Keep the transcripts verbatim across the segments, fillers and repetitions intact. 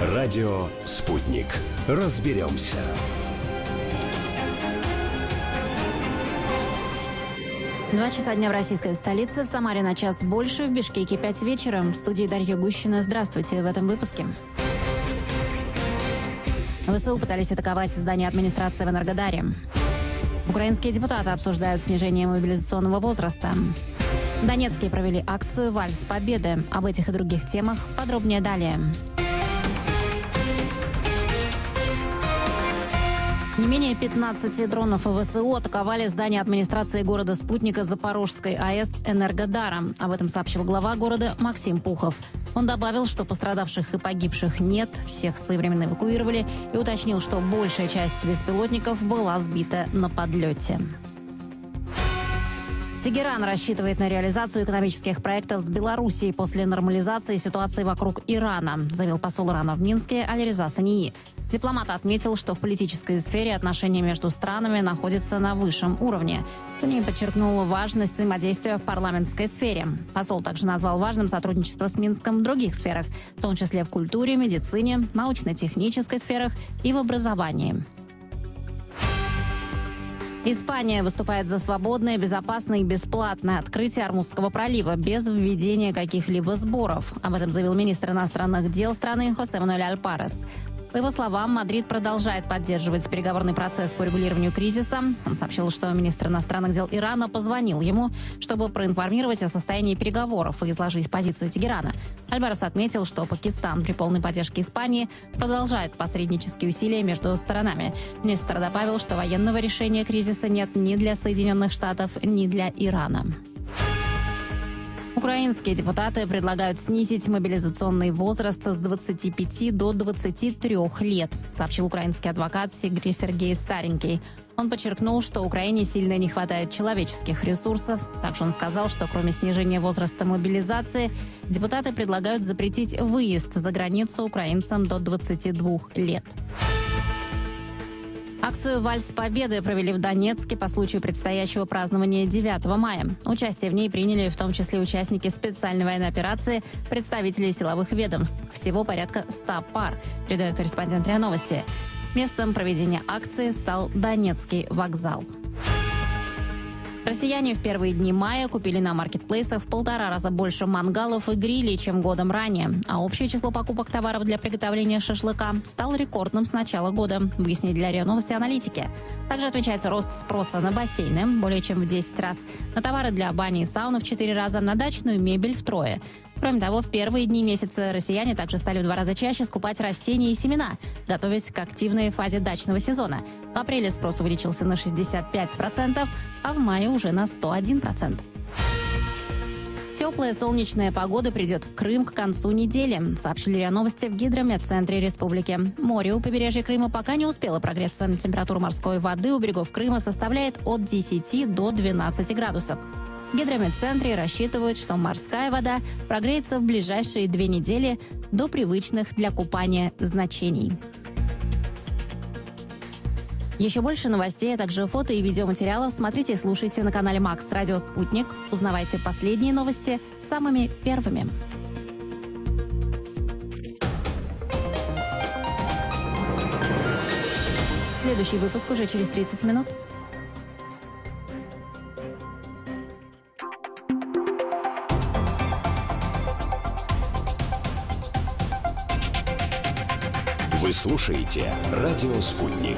Радио «Спутник». Разберемся. Два часа дня в российской столице. В Самаре на час больше, в Бишкеке пять вечера. В студии Дарья Гущина. Здравствуйте в этом выпуске. ВСУ пытались атаковать здание администрации в Энергодаре. Украинские депутаты обсуждают снижение мобилизационного возраста. Донецкие провели акцию «Вальс Победы». Об этих и других темах подробнее далее. Не менее пятнадцати дронов ВСУ атаковали здание администрации города Спутника Запорожской АЭС Энергодара. Об этом сообщил глава города Максим Пухов. Он добавил, что пострадавших и погибших нет, всех своевременно эвакуировали, и уточнил, что большая часть беспилотников была сбита на подлете. Тегеран рассчитывает на реализацию экономических проектов с Белоруссией после нормализации ситуации вокруг Ирана, заявил посол Ирана в Минске Алиреза Сании. Дипломат отметил, что в политической сфере отношения между странами находятся на высшем уровне. Сании подчеркнул важность взаимодействия в парламентской сфере. Посол также назвал важным сотрудничество с Минском в других сферах, в том числе в культуре, медицине, научно-технической сферах и в образовании. Испания выступает за свободное, безопасное и бесплатное открытие Ормузского пролива без введения каких-либо сборов. Об этом заявил министр иностранных дел страны Хосе Мануэль Альпарес. По его словам, Мадрид продолжает поддерживать переговорный процесс по регулированию кризиса. Он сообщил, что министр иностранных дел Ирана позвонил ему, чтобы проинформировать о состоянии переговоров и изложить позицию Тегерана. Альбарес отметил, что Пакистан при полной поддержке Испании продолжает посреднические усилия между сторонами. Министр добавил, что военного решения кризиса нет ни для Соединенных Штатов, ни для Ирана. Украинские депутаты предлагают снизить мобилизационный возраст с двадцати пяти до двадцати трёх лет, сообщил украинский адвокат Сергей Старенький. Он подчеркнул, что Украине сильно не хватает человеческих ресурсов. Также он сказал, что кроме снижения возраста мобилизации, депутаты предлагают запретить выезд за границу украинцам до двадцати двух лет. Акцию «Вальс Победы» провели в Донецке по случаю предстоящего празднования девятого мая. Участие в ней приняли в том числе участники специальной военной операции, представители силовых ведомств. Всего порядка ста пар, передает корреспондент РИА Новости. Местом проведения акции стал Донецкий вокзал. Россияне в первые дни мая купили на маркетплейсах в полтора раза больше мангалов и грилей, чем годом ранее. А общее число покупок товаров для приготовления шашлыка стало рекордным с начала года, выяснили для РИА Новости аналитики. Также отмечается рост спроса на бассейны более чем в десять раз, на товары для бани и сауны в четыре раза, на дачную мебель втрое. Кроме того, в первые дни месяца россияне также стали в два раза чаще скупать растения и семена, готовясь к активной фазе дачного сезона. В апреле спрос увеличился на шестьдесят пять процентов, а в мае уже на сто один процент. Теплая солнечная погода придет в Крым к концу недели, сообщили РИА Новости в гидрометцентре республики. Море у побережья Крыма пока не успело прогреться. Температура морской воды у берегов Крыма составляет от десяти до двенадцати градусов. В гидрометцентре рассчитывают, что морская вода прогреется в ближайшие две недели до привычных для купания значений. Еще больше новостей, а также фото и видеоматериалов смотрите и слушайте на канале Макс Радио Спутник. Узнавайте последние новости самыми первыми. Следующий выпуск уже через тридцать минут. Вы слушаете «Радио Спутник».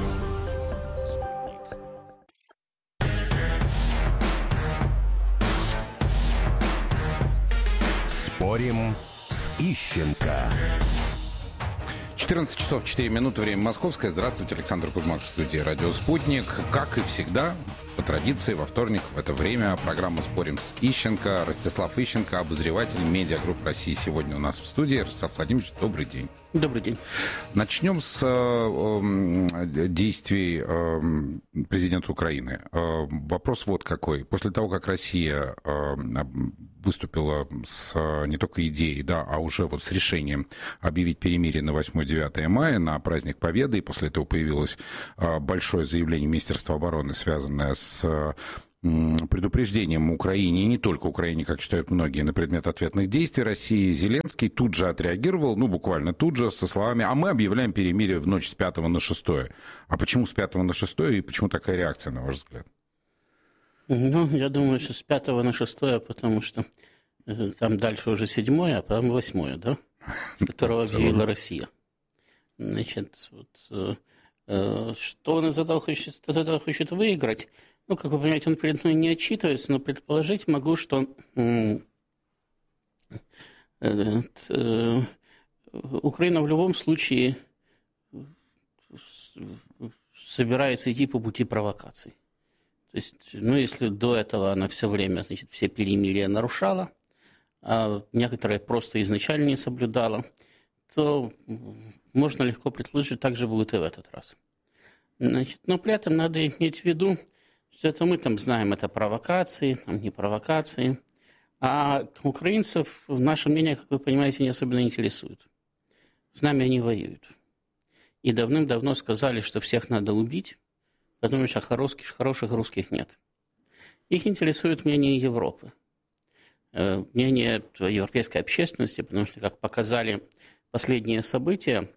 Спорим с Ищенко. четырнадцать часов четыре минуты, время московское. Здравствуйте, Александр Кузьмак в студии «Радио Спутник». Как и всегда, по традиции, во вторник в это время программа «Спорим с Ищенко». Ростислав Ищенко, обозреватель медиагрупп России, сегодня у нас в студии. Ростислав Владимирович, добрый день. Добрый день. Начнем с э, действий э, президента Украины. Э, вопрос вот какой. После того, как Россия э, выступила с не только идеей, да, а уже вот с решением объявить перемирие на восьмое-девятое мая, на праздник Победы, и после этого появилось э, большое заявление Министерства обороны, связанное с предупреждением Украине, и не только Украине, как считают многие, на предмет ответных действий России, Зеленский тут же отреагировал, ну, буквально тут же, со словами: а мы объявляем перемирие в ночь с пятого на шестое. А почему с пятого на шестое, и почему такая реакция, на ваш взгляд? Ну, я думаю, что с пятого на шестое, потому что там дальше уже седьмое, а потом восьмое, да, с которого объявила Россия. Значит, вот, э, что он из этого хочет, от этого хочет выиграть? Ну, как вы понимаете, он перед мной не отчитывается, но предположить могу, что э, э, э, Украина в любом случае собирается идти по пути провокаций. То есть, ну, если до этого она все время, значит, все перемирия нарушала, а некоторые просто изначально не соблюдала, то можно легко предположить, что так же будет и в этот раз. Значит, но при этом надо иметь в виду, что это мы там знаем, это провокации, там не провокации, а украинцев наше мнение, как вы понимаете, не особенно интересует. С нами они воюют. И давным-давно сказали, что всех надо убить, потому что хороших, хороших русских нет. Их интересует мнение Европы, мнение европейской общественности, потому что, как показали последние события,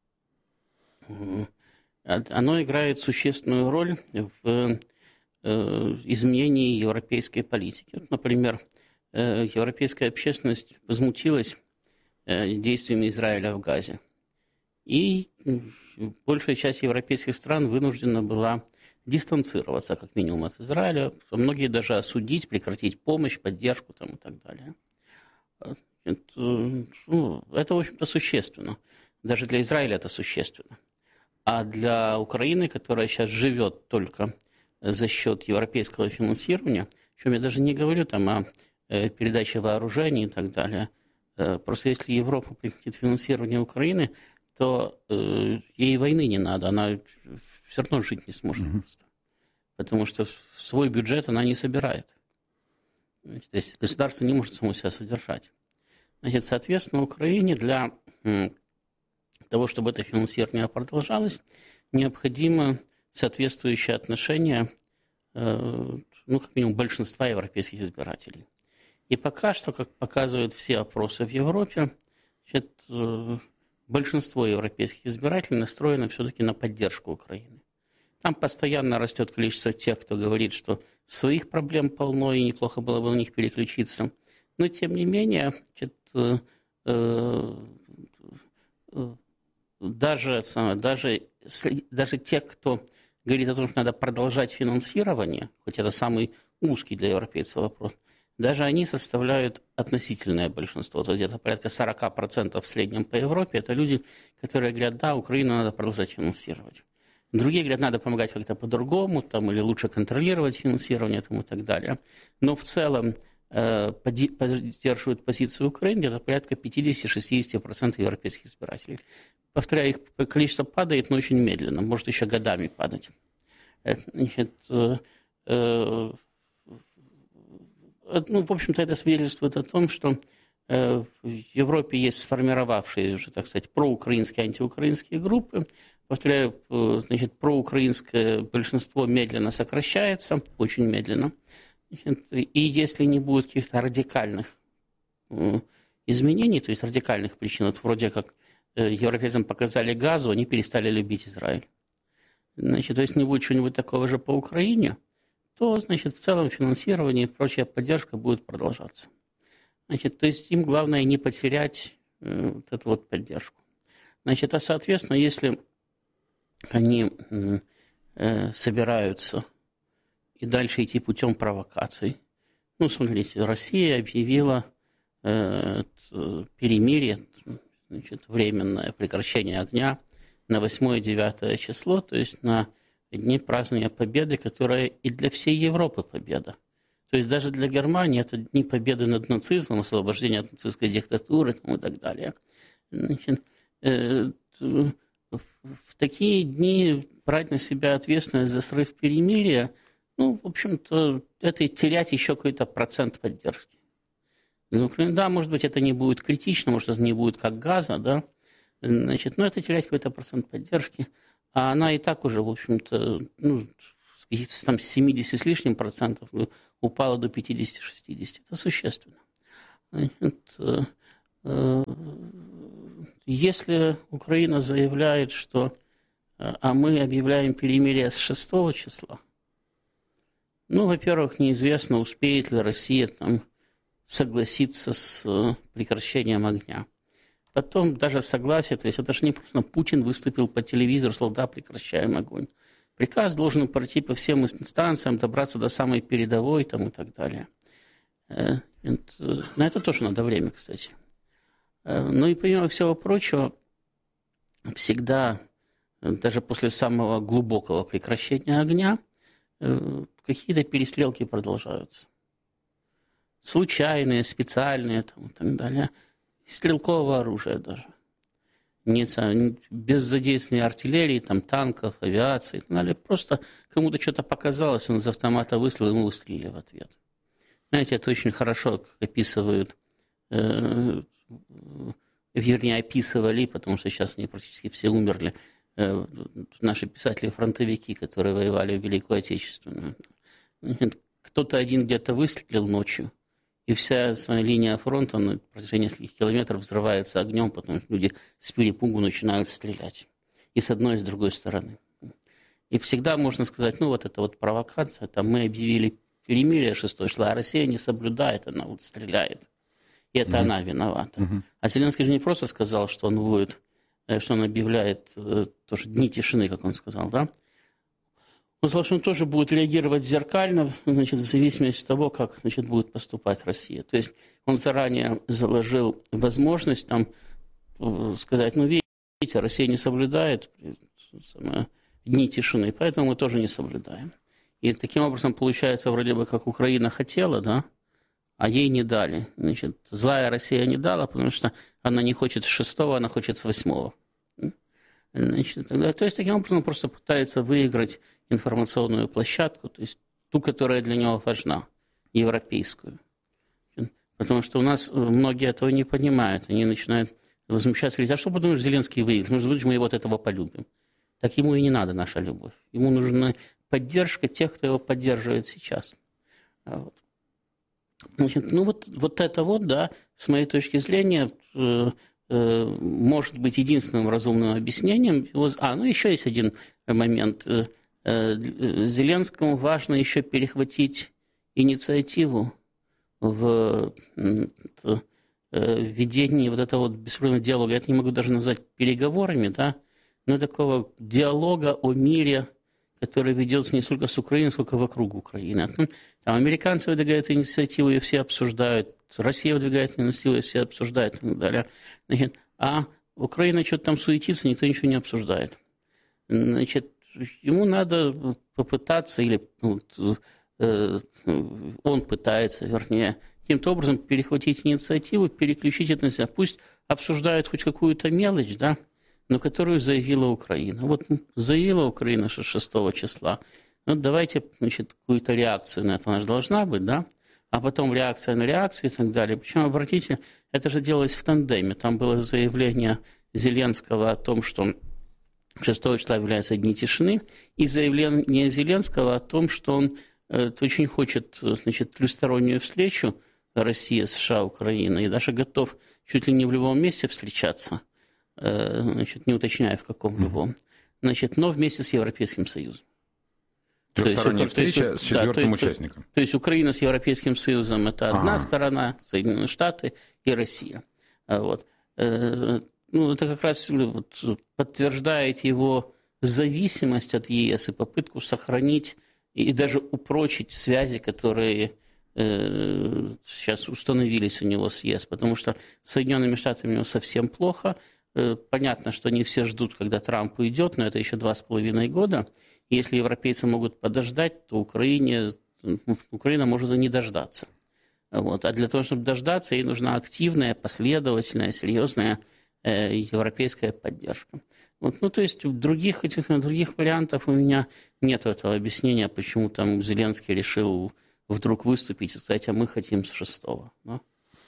оно играет существенную роль в изменении европейской политики. Вот, например, европейская общественность возмутилась действиями Израиля в Газе. И большая часть европейских стран вынуждена была дистанцироваться, как минимум, от Израиля. Многие даже осудить, прекратить помощь, поддержку там, и так далее. Это, ну, это, в общем-то, существенно. Даже для Израиля это существенно. А для Украины, которая сейчас живет только за счет европейского финансирования, о чем я даже не говорю там о передаче вооружений и так далее, просто если Европа прекратит финансирование Украины, то ей войны не надо, она все равно жить не сможет mm-hmm. просто. Потому что свой бюджет она не собирает. То есть государство не может само себя содержать. Значит, соответственно, Украине для того, чтобы это финансирование продолжалось, необходимо соответствующее отношение, ну, как минимум, большинства европейских избирателей. И пока что, как показывают все опросы в Европе, значит, большинство европейских избирателей настроено все-таки на поддержку Украины. Там постоянно растет количество тех, кто говорит, что своих проблем полно, и неплохо было бы на них переключиться. Но, тем не менее, значит, даже, даже, даже те, кто говорит о том, что надо продолжать финансирование, хоть это самый узкий для европейцев вопрос, даже они составляют относительное большинство. То есть где-то порядка сорок процентов в среднем по Европе. Это люди, которые говорят: да, Украину надо продолжать финансировать. Другие говорят, надо помогать как-то по-другому, там, или лучше контролировать финансирование там, и так далее. Но в целом э, поддерживают позицию Украины где-то порядка пятьдесят-шестьдесят процентов европейских избирателей. Повторяю, их количество падает, но очень медленно, может еще годами падать. Значит, э, э, ну, в общем-то, это свидетельствует о том, что э, в Европе есть сформировавшиеся уже, так сказать, проукраинские, антиукраинские группы. Повторяю, э, значит, проукраинское большинство медленно сокращается, очень медленно. Значит, и если не будет каких-то радикальных э, изменений, то есть радикальных причин, вот вроде как э, европейцам показали газу, они перестали любить Израиль. Значит, то есть не будет чего-нибудь такого же по Украине, то, значит, в целом финансирование и прочая поддержка будет продолжаться. Значит, то есть им главное не потерять э, вот эту вот поддержку. Значит, а соответственно, если они э, собираются и дальше идти путем провокаций, ну, смотрите, Россия объявила э, перемирие, значит, временное прекращение огня на восьмое-девятое число, то есть на дни празднования Победы, которая и для всей Европы победа. То есть даже для Германии это дни победы над нацизмом, освобождения от нацистской диктатуры и так далее. Значит, э, в такие дни брать на себя ответственность за срыв перемирия, ну, в общем-то, это терять еще какой-то процент поддержки. Да, может быть, это не будет критично, может, это не будет как газа, да, значит, но это терять какой-то процент поддержки. А она и так уже, в общем-то, ну, каких-то там семьдесят с лишним процентов упало до пятьдесят-шестьдесят. Это существенно. Значит, если Украина заявляет, что а мы объявляем перемирие с шестого числа, ну, во-первых, неизвестно, успеет ли Россия там согласиться с прекращением огня. Потом даже согласие, то есть это же не просто Путин выступил по телевизору, сказал, да, прекращаем огонь. Приказ должен пройти по всем инстанциям, добраться до самой передовой там, и так далее. На это тоже надо время, кстати. Ну и помимо всего прочего, всегда, даже после самого глубокого прекращения огня, какие-то перестрелки продолжаются. Случайные, специальные там, и так далее. Стрелкового оружия даже. Не, без задействования артиллерии, там, танков, авиации и так далее. Просто кому-то что-то показалось, он из автомата выстрелил, и мы выстрелили в ответ. Знаете, это очень хорошо описывают, э, вернее, описывали, потому что сейчас они практически все умерли, э, наши писатели-фронтовики, которые воевали в Великую Отечественную. Кто-то один где-то выстрелил ночью, и вся линия фронта на протяжении нескольких километров взрывается огнем, потому что люди с перепугу начинают стрелять. И с одной, и с другой стороны. И всегда можно сказать, ну вот это вот провокация, там мы объявили перемирие шестого числа, а Россия не соблюдает, она вот стреляет. И это mm-hmm. она виновата. Mm-hmm. А Зеленский же не просто сказал, что он будет, что он объявляет тоже дни тишины, как он сказал, да? Он сказал, что он тоже будет реагировать зеркально, значит, в зависимости от того, как, значит, будет поступать Россия. То есть он заранее заложил возможность там сказать, ну, видите, Россия не соблюдает дни тишины, поэтому мы тоже не соблюдаем. И таким образом получается вроде бы, как Украина хотела, да, а ей не дали. Значит, злая Россия не дала, потому что она не хочет с шестого, она хочет с восьмого. Значит, тогда, то есть таким образом он просто пытается выиграть информационную площадку, то есть ту, которая для него важна, европейскую. Потому что у нас многие этого не понимают. Они начинают возмущаться, говорить, а что подумаешь, Зеленский выиграет? Может быть, мы вот этого полюбим. Так ему и не надо наша любовь. Ему нужна поддержка тех, кто его поддерживает сейчас. Вот. Значит, ну вот, вот это вот, да, с моей точки зрения, э, э, может быть единственным разумным объяснением. А, ну еще есть один момент. Зеленскому важно еще перехватить инициативу в ведении вот этого вот беспрерывного диалога. Я это не могу даже назвать переговорами, да, но такого диалога о мире, который ведется не столько с Украиной, сколько вокруг Украины. Там американцы выдвигают инициативу, и все обсуждают. Россия выдвигает инициативу, и все обсуждают. И так далее. Значит, а Украина что-то там суетится, никто ничего не обсуждает. Значит, ему надо попытаться, или ну, э, он пытается, вернее, каким-то образом перехватить инициативу, переключить это на себя. Пусть обсуждают хоть какую-то мелочь, да, но которую заявила Украина. Вот заявила Украина шестого числа. Ну, давайте, значит, какую-то реакцию на это. Она же должна быть, да? А потом реакция на реакцию и так далее. Причем, обратите, это же делалось в тандеме. Там было заявление Зеленского о том, что шестого числа являются дни тишины, и заявление Зеленского о том, что он э, очень хочет, значит, трехстороннюю встречу Россия, США, Украина, и даже готов чуть ли не в любом месте встречаться, э, значит, не уточняя в каком любом, значит, но вместе с Европейским Союзом. Трехсторонняя то есть, встреча то с четвертым да, участником. То, то есть Украина с Европейским Союзом – это одна ага. сторона, Соединенные Штаты и Россия. Вот. Ну, это как раз вот подтверждает его зависимость от ЕС и попытку сохранить и даже упрочить связи, которые э, сейчас установились у него с ЕС. Потому что с Соединенными Штатами у него совсем плохо. Э, понятно, что не все ждут, когда Трамп уйдет, но это еще два с половиной года. И если европейцы могут подождать, то Украине, Украина может и не дождаться. Вот. А для того, чтобы дождаться, ей нужна активная, последовательная, серьезная европейская поддержка. Вот, ну, то есть других, этих, других вариантов у меня нет этого объяснения, почему там Зеленский решил вдруг выступить и сказать, а мы хотим с шестого. Да?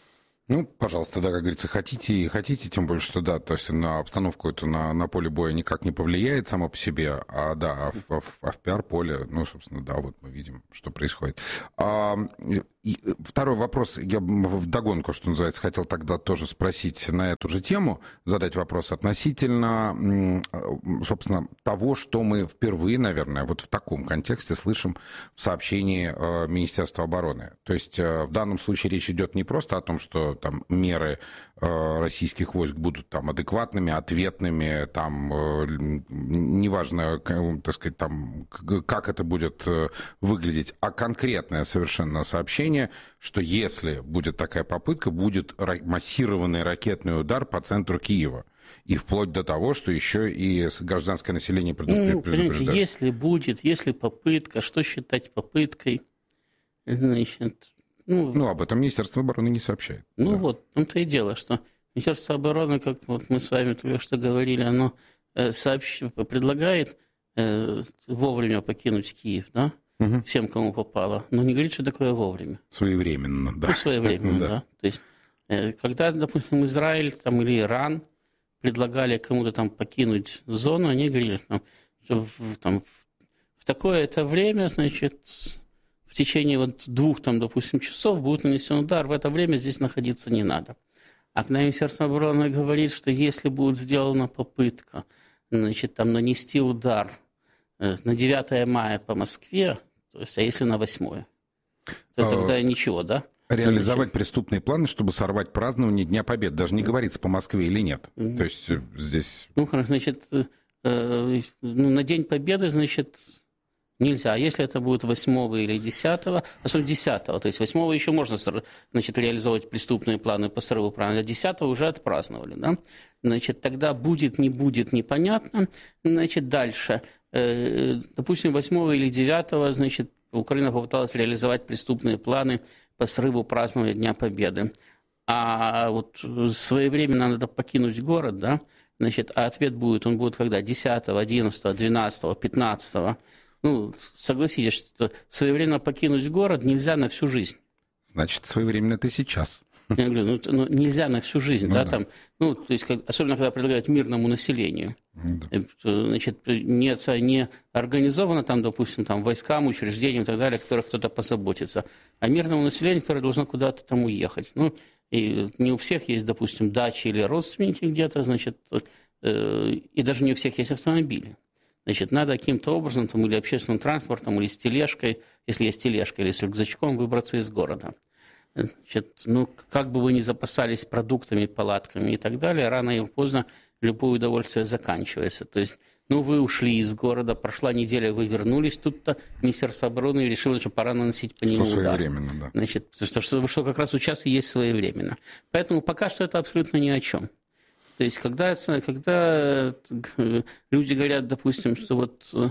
Ну, пожалуйста, да, как говорится, хотите и хотите, тем более, что да, то есть на обстановку эту на, на поле боя никак не повлияет само по себе, а да, а в, а в, а в пиар-поле, ну, собственно, да, вот мы видим, что происходит. А, и второй вопрос, я вдогонку, что называется, хотел тогда тоже спросить на эту же тему, задать вопрос относительно, собственно, того, что мы впервые, наверное, вот в таком контексте слышим в сообщении Министерства обороны. То есть в данном случае речь идет не просто о том, что там меры э, российских войск будут там адекватными, ответными, там э, неважно, так сказать, там как это будет э, выглядеть, а конкретное совершенно сообщение, что если будет такая попытка, будет массированный ракетный удар по центру Киева. И вплоть до того, что еще и гражданское население предупреждает. Ну, понимаете, если будет, если попытка, что считать попыткой, значит... Ну, ну, об этом Министерство обороны не сообщает. Ну да. вот, в том-то и дело, что Министерство обороны, как вот мы с вами только что говорили, оно сообщ... предлагает э, вовремя покинуть Киев, да, угу. всем, кому попало, но не говорит, что такое вовремя. Своевременно, да. Ну, своевременно, да. да. То есть, э, когда, допустим, Израиль там, или Иран предлагали кому-то там покинуть зону, они говорили, там, что в, там, в такое-то время, значит... в течение вот двух, там, допустим, часов будет нанесен удар, в это время здесь находиться не надо. А когда Министерство обороны говорит, что если будет сделана попытка, значит, там, нанести удар на девятое мая по Москве, то есть, а если на восьмое, то тогда ничего, да? Реализовать значит, преступные планы, чтобы сорвать празднование Дня Победы. Даже не говорится, по Москве или нет. Mm-hmm. То есть здесь... Ну, хорошо, значит, э, ну, на День Победы, значит... Нельзя. А если это будет восьмого или десятого, особенно десятого, то есть восьмого еще можно, значит, реализовать преступные планы по срыву права, а десятого уже отпраздновали, да? Значит, тогда будет, не будет, непонятно. Значит, дальше. Э, допустим, восьмого или девятого, значит, Украина попыталась реализовать преступные планы по срыву празднования Дня Победы. А вот своевременно надо покинуть город, да? Значит, а ответ будет, он будет когда? десятого, одиннадцатого, двенадцатого, пятнадцатого. Ну, согласитесь, что своевременно покинуть город нельзя на всю жизнь. Значит, своевременно это сейчас. Я говорю, ну, ну нельзя на всю жизнь, ну, да, да, там, ну, то есть, как, особенно когда предлагают мирному населению. Да. Значит, не, не организовано там, допустим, там, войскам, учреждениям и так далее, о которых кто-то позаботится, а мирному населению, которое должно куда-то там уехать. Ну, и не у всех есть, допустим, дачи или родственники где-то, значит, э, и даже не у всех есть автомобили. Значит, надо каким-то образом, там, или общественным транспортом, или с тележкой, если есть тележка, или с рюкзачком, выбраться из города. Значит, ну, как бы вы ни запасались продуктами, палатками и так далее, рано или поздно любое удовольствие заканчивается. То есть, ну, вы ушли из города, прошла неделя, вы вернулись, тут-то Министерство обороны решило, что пора наносить по нему что удар. Своевременно, да. Значит, что, что, что как раз сейчас и есть своевременно. Поэтому пока что это абсолютно ни о чем. То есть, когда, когда люди говорят, допустим, что вот э,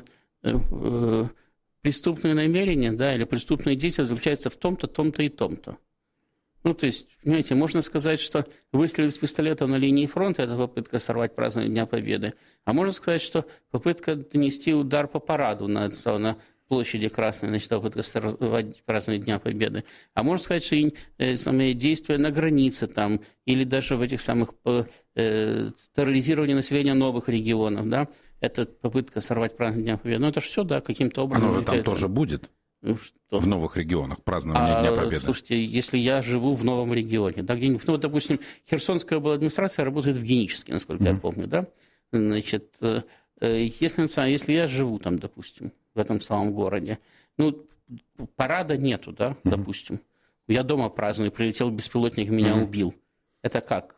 э, преступное намерение, да, или преступное действие заключается в том-то, том-то и том-то. Ну, то есть, понимаете, можно сказать, что выстрел из пистолета на линии фронта – это попытка сорвать празднование Дня Победы. А можно сказать, что попытка нанести удар по параду на, на площади Красной, значит, попытка сорвать празднование Дня Победы. А можно сказать, что и, э, самые действия на границе там, или даже в этих самых э, терроризировании населения новых регионов, да, это попытка сорвать празднование Дня Победы. Ну, это же все, да, каким-то образом. Оно же там тоже будет? Ну, что? В новых регионах празднование а, Дня Победы. Слушайте, если я живу в новом регионе, да, где-нибудь, ну, вот, допустим, Херсонская обладминистрация работает в Геническе, насколько mm-hmm. я помню, да, значит, э, если, если я живу там, допустим, в этом самом городе, ну, парада нету, да, mm-hmm. допустим, я дома праздную, прилетел беспилотник, меня mm-hmm. убил. Это как?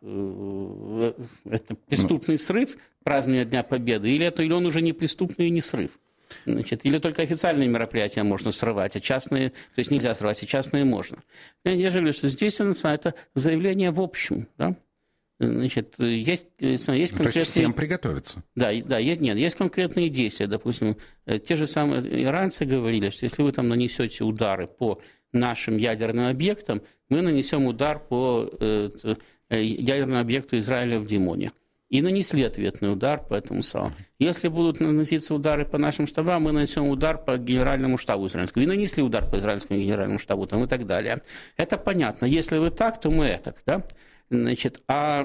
Это преступный mm-hmm. срыв празднования Дня Победы, или, это, или он уже не преступный и не срыв? Значит, или только официальные мероприятия можно срывать, а частные, то есть нельзя срывать, а частные можно. Я же говорю, что здесь это заявление в общем, да? Значит, есть, есть конкретные... То есть всем приготовиться. Да, да, есть, нет, есть конкретные действия. Допустим, те же самые иранцы говорили, что если вы там нанесете удары по нашим ядерным объектам, мы нанесем удар по э, ядерному объекту Израиля в Димоне. и нанесли ответный удар по этому самому. Если будут наноситься удары по нашим штабам, мы нанесем удар по генеральному штабу израильскому. И нанесли удар по израильскому генеральному штабу там, и так далее. Это понятно. Если вы так, то мы так. Да? Значит, а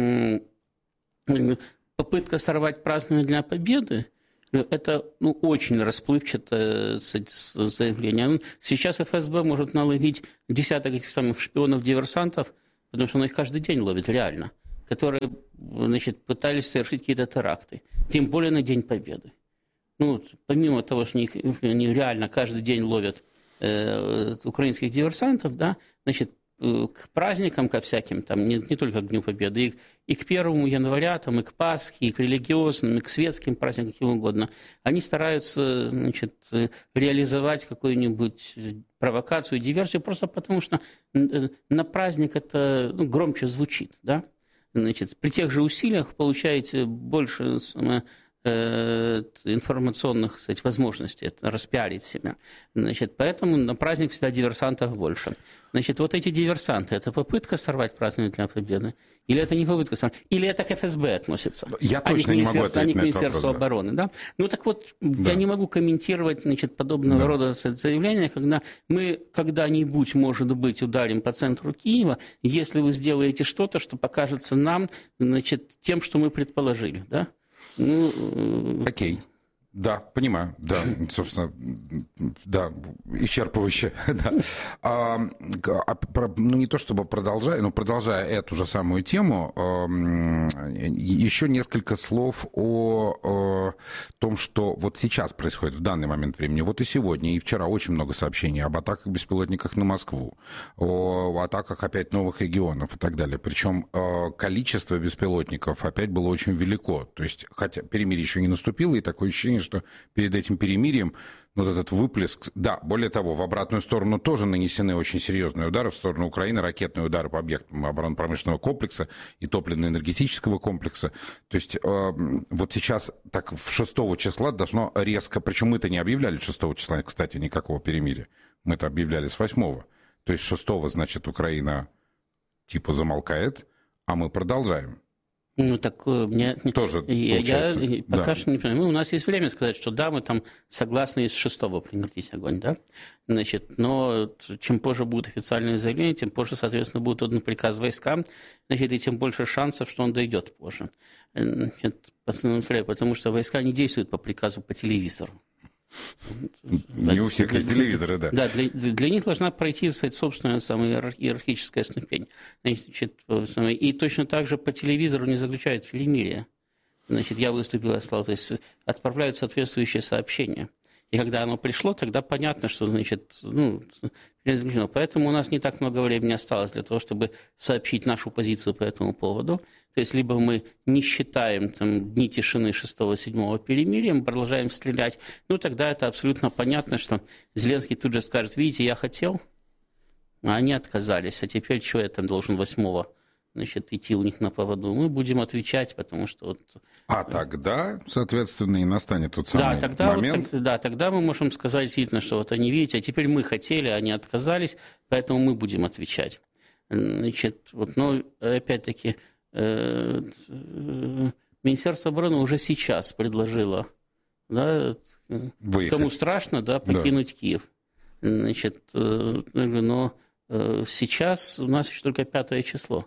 попытка сорвать празднование Дня Победы, это ну, очень расплывчатое заявление. Сейчас эф эс бэ может наловить десяток этих самых шпионов-диверсантов, потому что он их каждый день ловит реально, которые, значит, пытались совершить какие-то теракты. Тем более на День Победы. Ну, помимо того, что они, они реально каждый день ловят э, украинских диверсантов, да, значит, к праздникам, ко всяким, там, не, не только к Дню Победы, и, и к первому января, там, и к Пасхе, и к религиозным, и к светским праздникам, каким угодно, они стараются, значит, реализовать какую-нибудь провокацию, диверсию, просто потому что на праздник это ну, громче звучит, да? Значит, при тех же усилиях получаете больше э, информационных, кстати, возможностей распиарить себя. Значит, поэтому на праздник всегда диверсантов больше. Значит, вот эти диверсанты, это попытка сорвать празднование Дня Победы? Или это не попытка сорвать? Или это к эф эс бэ относится? Я точно не могу ответить а не к на этот Министерству вопрос, обороны. Да? Ну так вот, да. я не могу комментировать значит, подобного да. рода заявления, когда мы когда-нибудь, может быть, ударим по центру Киева, если вы сделаете что-то, что покажется нам значит, тем, что мы предположили. Да? Ну, Окей. Да, понимаю, да, собственно, да, исчерпывающе, да. А, а, ну, не то чтобы продолжая, но продолжая эту же самую тему, а, еще несколько слов о, о том, что вот сейчас происходит в данный момент времени, вот и сегодня, и вчера очень много сообщений об атаках беспилотниках на Москву, о атаках опять новых регионов и так далее. Причем количество беспилотников опять было очень велико, то есть, хотя перемирие еще не наступило, и такое ощущение, что перед этим перемирием вот этот выплеск... Да, более того, в обратную сторону тоже нанесены очень серьезные удары в сторону Украины, ракетные удары по объектам оборонно-промышленного комплекса и топливно-энергетического комплекса. То есть э, вот сейчас так в шестого числа должно резко... Причем мы-то не объявляли шестого числа, кстати, никакого перемирия. Мы-то объявляли с восьмого. То есть шестого, значит, Украина типа замолкает, а мы продолжаем. Ну, так мне... Тоже я, получается. Я пока да. что не понимаю. Ну, у нас есть время сказать, что да, мы там согласны из шестого прекратить огонь, да? Значит, но чем позже будут официальные заявления, тем позже, соответственно, будет отдан приказ войскам, значит, и тем больше шансов, что он дойдет позже. Значит, потому что войска не действуют по приказу по телевизору. Не у всех есть телевизоры, да. Да, для, для них должна пройти, сказать, собственная самая иерархическая ступень. Значит, и точно так же по телевизору не заключают перемирие. Значит, я выступил, то есть отправляют соответствующие сообщения. И когда оно пришло, тогда понятно, что, значит, ну, поэтому у нас не так много времени осталось для того, чтобы сообщить нашу позицию по этому поводу. То есть, либо мы не считаем там, дни тишины шестого-седьмого перемирия, мы продолжаем стрелять, ну, тогда это абсолютно понятно, что Зеленский тут же скажет, видите, я хотел, а они отказались, а теперь что я там должен восьмого значит, идти у них на поводу? Мы будем отвечать, потому что... Вот... А тогда, соответственно, и настанет тот самый да, тогда момент. Вот, да, тогда мы можем сказать действительно, что вот они, видите, а теперь мы хотели, они отказались, поэтому мы будем отвечать. Значит, вот, но опять-таки... Министерство обороны уже сейчас предложило, да, кому страшно, да, покинуть да. Киев. Значит, но сейчас у нас еще только пятое число.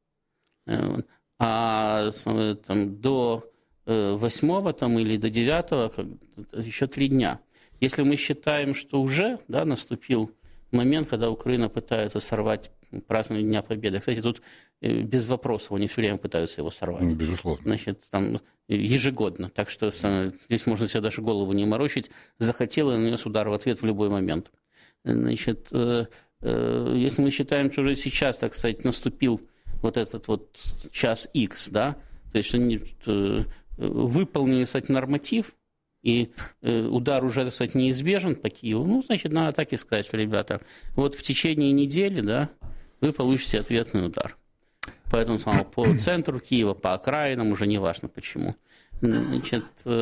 А там, до восьмого там, или до девятого еще три дня. Если мы считаем, что уже да, наступил момент, когда Украина пытается сорвать празднование Дня Победы. Кстати, тут без вопросов они все время пытаются его сорвать. Безусловно. Значит, там ежегодно. Так что здесь можно себе даже голову не морочить. Захотел и нанес удар в ответ в любой момент. Значит, если мы считаем, что уже сейчас, так сказать, наступил вот этот вот час Х, да, то есть они выполнили, кстати, норматив, и удар уже, так сказать, неизбежен по Киеву, ну, значит, надо так и сказать, что, ребята, вот в течение недели, да, вы получите ответный удар. Поэтому самому по центру Киева, по окраинам, уже не важно почему. Значит,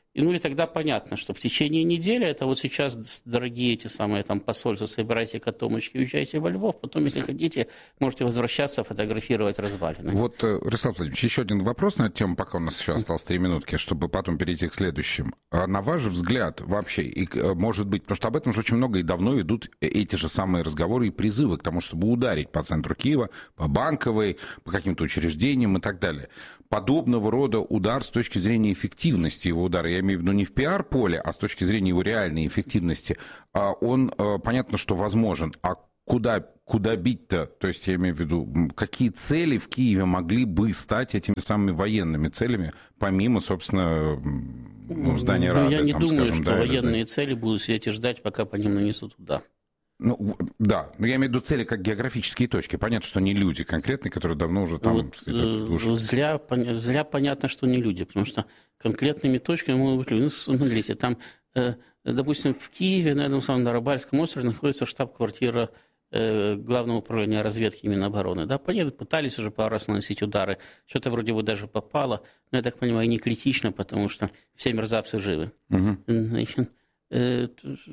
И, ну и тогда понятно, что в течение недели, это вот сейчас, дорогие эти самые там посольства, собирайте котомочки, уезжайте во Львов, потом, если хотите, можете возвращаться, фотографировать развалины. Вот, Ростислав Владимирович, еще один вопрос на эту тему, пока у нас еще осталось три минутки, чтобы потом перейти к следующим. На ваш взгляд вообще, и, может быть, потому что об этом уже очень много и давно идут эти же самые разговоры и призывы к тому, чтобы ударить по центру Киева, по Банковой, по каким-то учреждениям и так далее. Подобного рода удар с точки зрения эффективности его удара, я имею в виду не в пиар-поле, а с точки зрения его реальной эффективности, он, понятно, что возможен. А куда, куда бить-то? То есть я имею в виду, какие цели в Киеве могли бы стать этими самыми военными целями, помимо, собственно, ну, здания Рады? Ну, я не там, думаю, скажем, что да, военные да. цели будут сидеть и ждать, пока по ним нанесут удар. Ну, да, но я имею в виду цели как географические точки. Понятно, что не люди конкретные, которые давно уже там... Вот, э, зря, зря понятно, что не люди, потому что конкретными точками могут быть люди. Ну, смотрите, там, э, допустим, в Киеве, на этом самом Нарабальском острове, находится штаб-квартира э, Главного управления разведки и Минобороны. Да, понятно, пытались уже пару раз наносить удары, что-то вроде бы даже попало, но, я так понимаю, не критично, потому что все мерзавцы живы. Угу. Значит, э,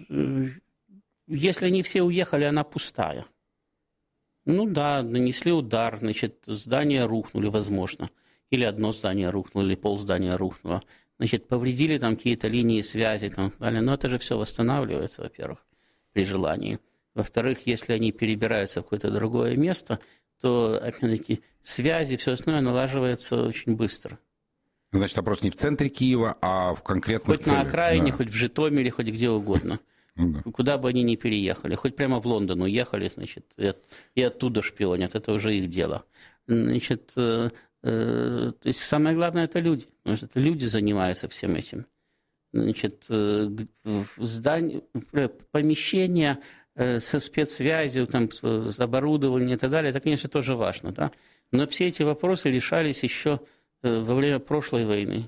если они все уехали, она пустая. Ну да, нанесли удар, значит, здания рухнули, возможно. Или одно здание рухнуло, или полздания рухнуло. Значит, повредили там какие-то линии связи, там, далее. Но это же все восстанавливается, во-первых, при желании. Во-вторых, если они перебираются в какое-то другое место, то, опять-таки, связи, все остальное налаживается очень быстро. Значит, вопрос не в центре Киева, а в конкретных Хоть целях. на окраине, да. Хоть в Житомире, хоть где угодно. Да. Куда бы они ни переехали, хоть прямо в Лондон уехали, значит, и, от, и оттуда шпионят, это уже их дело. Значит, э, э, то есть самое главное это люди, потому что это люди занимаются всем этим. Значит, э, здание, помещения э, со спецсвязью, там, с оборудованием и так далее, это, конечно, тоже важно, да? Но все эти вопросы решались еще э, во время прошлой войны.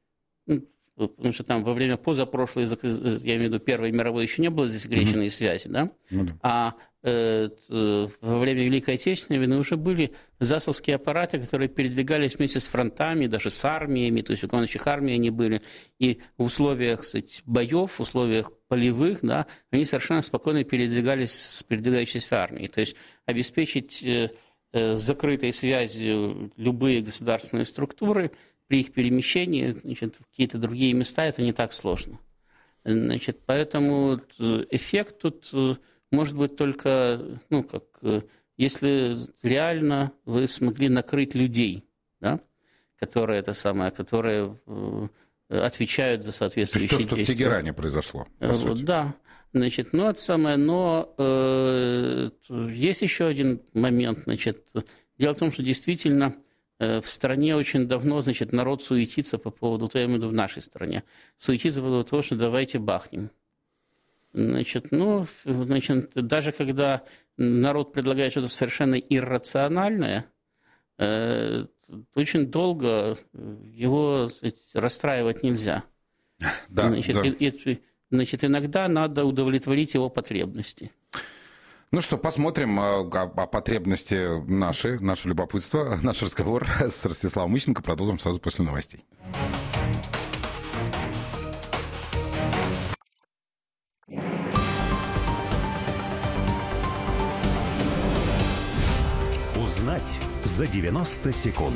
Потому что там во время позапрошлой, я имею в виду Первой мировой, еще не было засекреченной mm-hmm. связи, да? Ну, да. А э, во время Великой Отечественной войны уже были засовские аппараты, которые передвигались вместе с фронтами, даже с армиями, то есть у командующих армий они были. И в условиях, кстати, боев, в условиях полевых, да, они совершенно спокойно передвигались с передвигающейся армией. То есть обеспечить э, э, закрытой связью любые государственные структуры при их перемещении, значит, в какие-то другие места это не так сложно. Значит, поэтому эффект тут может быть только, ну, как, если реально вы смогли накрыть людей, да, которые это самое, которые отвечают за соответствующие действия. То, что в Тегеране произошло, по сути. Да. Значит, ну, это самое, но э, есть еще один момент. Значит, дело в том, что действительно в стране очень давно, значит, народ суетится по поводу, то я имею в виду в нашей стране, суетится по поводу того, что давайте бахнем. Значит, ну, значит, даже когда народ предлагает что-то совершенно иррациональное, э, очень долго его, сказать, расстраивать нельзя. Да, значит, да. И, и, значит, иногда надо удовлетворить его потребности. Ну что, посмотрим о, о потребности нашей, наше любопытство, наш разговор с Ростиславом Мищенко продолжим сразу после новостей. Узнать за девяносто секунд.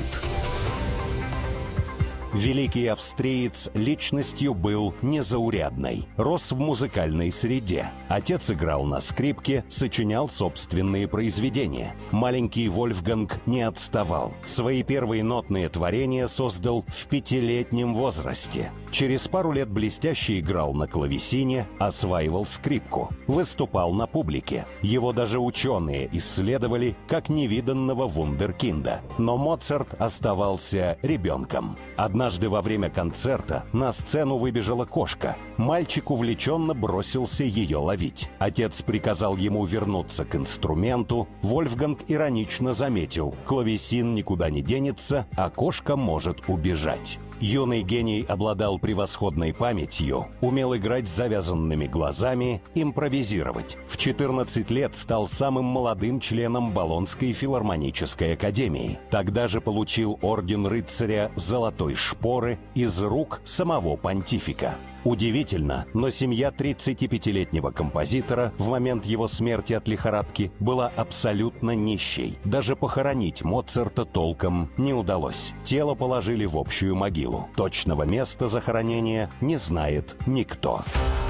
Великий австриец личностью был незаурядной. Рос в музыкальной среде. Отец играл на скрипке, сочинял собственные произведения. Маленький Вольфганг не отставал. Свои первые нотные творения создал в пятилетнем возрасте. Через пару лет блестяще играл на клавесине, осваивал скрипку. Выступал на публике. Его даже ученые исследовали как невиданного вундеркинда. Но Моцарт оставался ребенком. Однажды во время концерта на сцену выбежала кошка. Мальчик увлеченно бросился ее ловить. Отец приказал ему вернуться к инструменту. Вольфганг иронично заметил: клавесин никуда не денется, а кошка может убежать. Юный гений обладал превосходной памятью, умел играть с завязанными глазами, импровизировать. В четырнадцать лет стал самым молодым членом Болонской филармонической академии. Тогда же получил орден рыцаря «Золотой шпаги» шпоры из рук самого понтифика. Удивительно, но семья тридцатипятилетнего композитора в момент его смерти от лихорадки была абсолютно нищей. Даже похоронить Моцарта толком не удалось. Тело положили в общую могилу. Точного места захоронения не знает никто.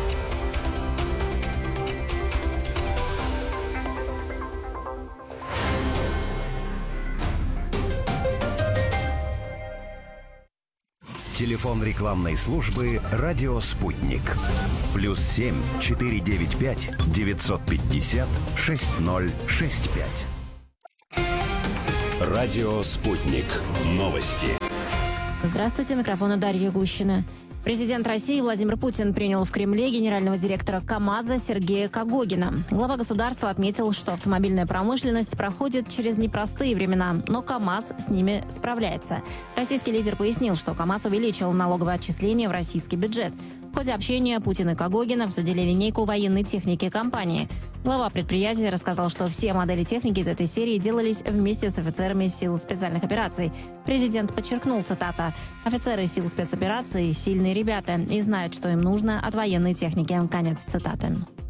Телефон рекламной службы «Радио Спутник». Плюс семь четыре девять пять девятьсот пятьдесят шесть ноль шесть пять. Радио «Спутник». Новости. Здравствуйте, микрофон Дарья Гущина. Президент России Владимир Путин принял в Кремле генерального директора КАМАЗа Сергея Когогина. Глава государства отметил, что автомобильная промышленность проходит через непростые времена, но КАМАЗ с ними справляется. Российский лидер пояснил, что КАМАЗ увеличил налоговое отчисление в российский бюджет. В ходе общения Путин и Когогин обсудили линейку военной техники компании. Глава предприятия рассказал, что все модели техники из этой серии делались вместе с офицерами сил специальных операций. Президент подчеркнул, цитата, «Офицеры сил спецопераций – сильные ребята и знают, что им нужно от военной техники». Конец цитаты.